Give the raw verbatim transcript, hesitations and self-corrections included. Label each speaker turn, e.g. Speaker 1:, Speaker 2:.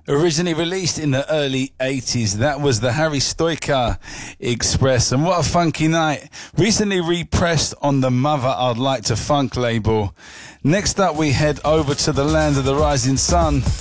Speaker 1: Originally released in the early eighties, that was the Harry Stoica Express, and what a funky night. Recently repressed on the Mother I'd Like to Funk label. Next up we head over to the land of the rising sun.